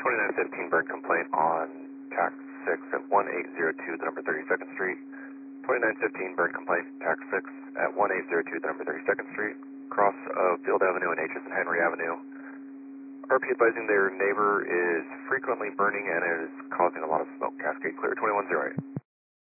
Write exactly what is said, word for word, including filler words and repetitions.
twenty-nine fifteen burn complaint on tax six at one eight zero two, the number thirty-second Street. twenty-nine fifteen burn complaint, tax six at one eight zero two, the number thirty-second Street. Cross of Field Avenue and H S and Henry Avenue. R P advising their neighbor is frequently burning and is causing a lot of smoke. Cascade clear, twenty-one oh eight.